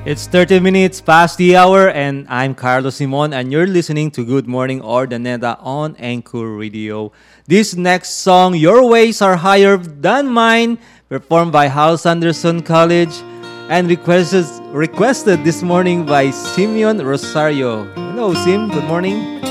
It's 30 minutes past the hour, and I'm Carlos Simon, and you're listening to Good Morning Ordaneta on Anchor Radio. This next song, Your Ways Are Higher Than Mine, performed by House Anderson College, and requested this morning by Simeon Rosario. Hello, Sim. Good morning.